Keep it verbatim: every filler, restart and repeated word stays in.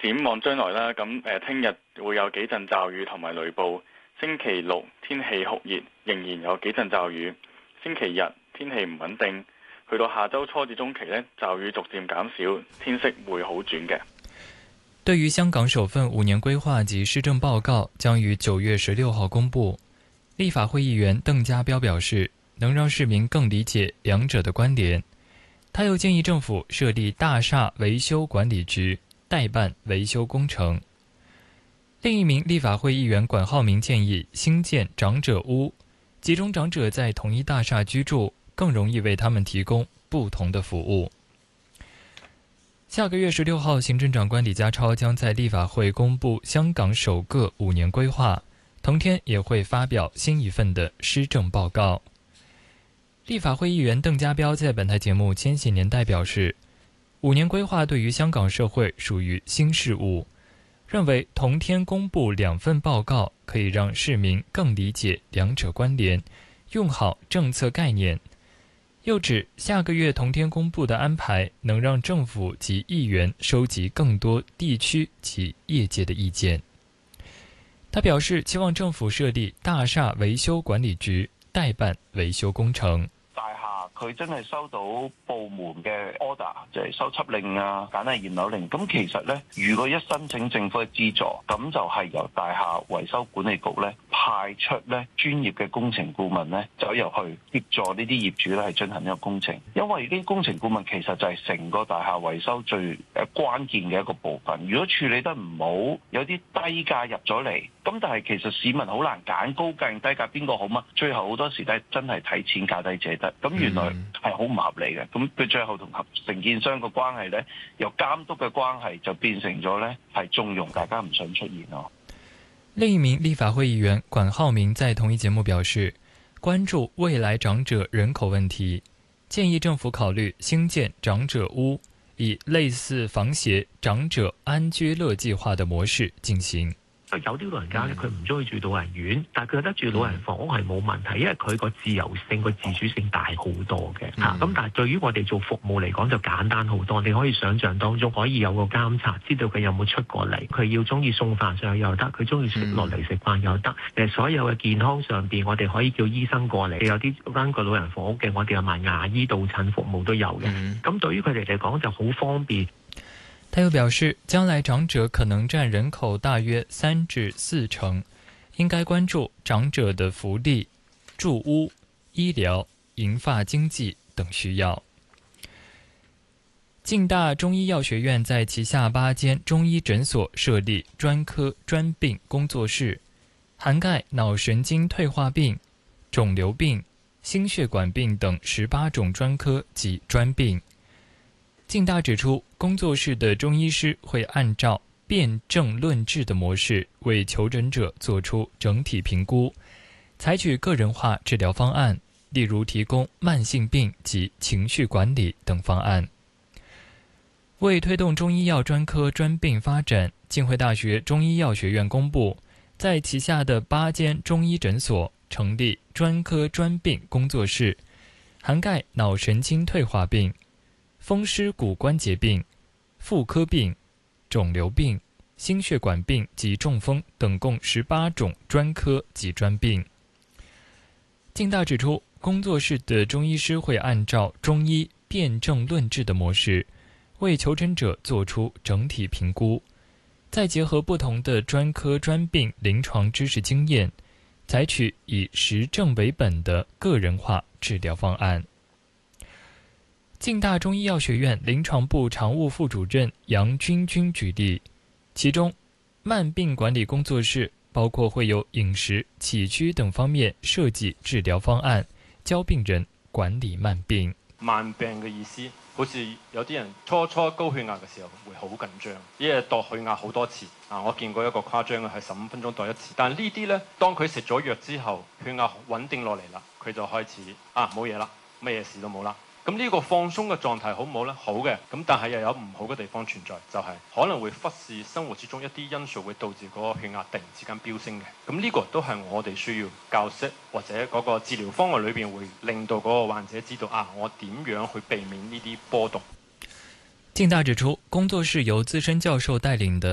展望將來啦，咁誒聽日會有幾陣驟雨同埋雷暴。星期六天氣酷熱，仍然有幾陣驟雨。星期日天氣唔穩定，去到下周初至中期呢，驟雨逐漸減少，天色會好轉嘅。 對於香港首份五年規劃及施政報告將於九月十六號公佈，立法會議員鄧家彪表示，能讓市民更理解兩者的關聯。他又建議政府設立大廈維修管理局，代辦維修工程。另一名立法會議員管浩明建議興建長者屋，集中長者在同一大廈居住，更容易為他們提供不同的服務。下個月十六號，行政長官李家超將在立法會公布香港首個五年規劃，同天也會發表新一份的施政報告。立法會議員鄧家彪在本台節目《千禧年代》表示，五年規劃對於香港社會屬於新事物，認為同天公布兩份報告可以讓市民更理解兩者關聯，用好政策概念。又指下個月同天公布的安排能讓政府及議員收集更多地區及業界的意見。他表示期望政府設立大廈維修管理局，代辦維修工程。 佢真係收到部門嘅 order，即係修葺令啊、簡易驗樓令。咁其實呢，如果一申請政府嘅資助，咁就係由大廈維修管理局呢派出呢專業嘅工程顧問呢走入去協助呢啲業主呢係進行一個工程。因為呢啲工程顧問其實就係成個大廈維修最誒關鍵嘅一個部分。如果處理得唔好，有啲低價入咗嚟，咁但係其實市民好難揀高價定低價邊個好嘛？最後好多時都係真係睇錢價低者得。咁原來係好唔合理嘅，咁佢最後同合承建商個關係呢，由監督嘅關係就變成咗呢係縱容大家唔想出現咯。 另一名立法會議員管浩明在同一節目表示，關注未來長者人口問題，建議政府考慮興建長者屋，以類似房協長者安居樂計劃的模式進行。 有啲老人家咧，佢唔中意住老人院，但係佢覺得住老人房屋係冇問題，因為佢個自由性、個自主性大好多嘅嚇。咁、嗯、但係對於我哋做服務嚟講就簡單好多，你可以想像當中可以有個監察，知道佢有冇出過嚟，佢要中意送飯上去又得，佢中意食落嚟食飯又得。誒、嗯，所有嘅健康上邊，我哋可以叫醫生過嚟。有啲間個老人房屋嘅，我哋有埋牙醫到診服務都有嘅。咁、嗯、對於佢哋嚟講就好方便。 他又表示，將來長者可能佔人口大約三至四成，應該關注長者的福利、住屋、醫療、銀髮經濟等需要。浸大中醫藥學院在旗下八間中醫診所設立專科專病工作室，涵蓋腦神經退化病、腫瘤病、心血管病等十八種專科及專病。浸大指出，工作室的中醫師會按照辨證論治的模式，為求診者做出整體評估，採取個人化治療方案，例如提供慢性病及情緒管理等方案。為推動中醫藥專科專病發展，浸會大學中醫藥學院公布，在旗下的八間中醫診所成立專科專病工作室，涵蓋腦神經退化病、風濕骨關節病、婦科病、腫瘤病、心血管病及中風等共十八種專科及專病。浸大指出，工作室的中醫師會按照中醫辨證論治的模式，為求診者做出整體評估，再結合不同的專科專病臨床知識經驗，採取以實證為本的個人化治療方案。浸大中醫藥學院臨床部常務副主任楊君君舉例，其中慢病管理工作室包括會有飲食、起居等方面設計治療方案，教病人管理慢病。 慢病嘅意思，好似有啲人初初高血壓嘅時候會好緊張，一日度血壓好多次。啊，我見過一個誇張嘅係十五分鐘度一次。但係呢啲呢，當佢食咗藥之後，血壓穩定落嚟啦，佢就開始啊冇嘢啦，乜嘢事都冇啦。咁呢個放鬆嘅狀態好唔好呢？好嘅，咁但係又有唔好嘅地方存在，就係可能會忽視生活之中一啲因素會導致嗰個血壓突然之間飆升嘅。咁呢個都係我哋需要教識或者嗰個治療方案裏邊會令到嗰個患者知道啊，我點樣去避免呢啲波動。 浸大指出，工作室由資深教授帶領的